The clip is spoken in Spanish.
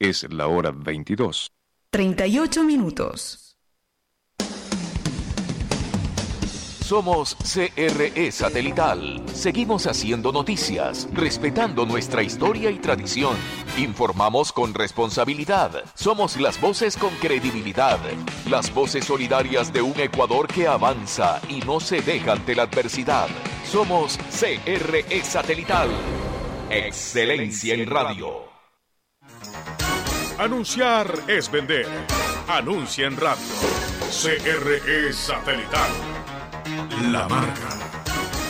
Es la hora 22. 38 minutos. Somos CRE Satelital. Seguimos haciendo noticias, respetando nuestra historia y tradición. Informamos con responsabilidad. Somos las voces con credibilidad. Las voces solidarias de un Ecuador que avanza y no se deja ante la adversidad. Somos CRE Satelital. Excelencia en radio. Anunciar es vender. Anuncia en radio. CRE Satelital. La marca.